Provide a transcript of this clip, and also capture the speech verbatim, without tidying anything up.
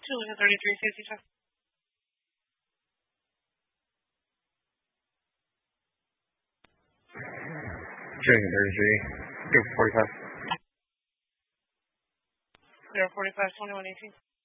Solution thirty-three fifty five. Solution thirty-three. Go for forty-five. Zero forty five twenty one eighteen.